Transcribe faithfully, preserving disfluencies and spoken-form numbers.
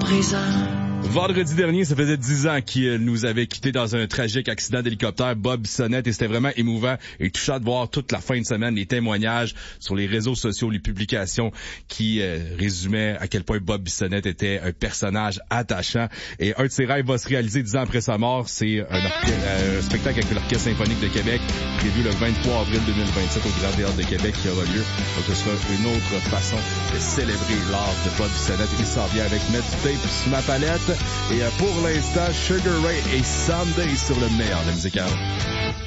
raisin. Vendredi dernier, ça faisait dix ans qu'il nous avait quittés dans un tragique accident d'hélicoptère, Bob Bissonnette, et c'était vraiment émouvant et touchant de voir toute la fin de semaine les témoignages sur les réseaux sociaux, les publications qui euh, résumaient à quel point Bob Bissonnette était un personnage attachant. Et un de ses rêves va se réaliser dix ans après sa mort, c'est un, orche- un spectacle avec l'Orchestre symphonique de Québec, prévu le vingt-trois avril deux mille vingt-sept au Grand Théâtre de Québec qui aura lieu. Donc ce sera une autre façon de célébrer l'art de Bob Bissonnette. Il s'en vient avec Med Tape sur ma palette. Et pour l'instant, Sugar Ray et Someday sur le meilleur de la musique.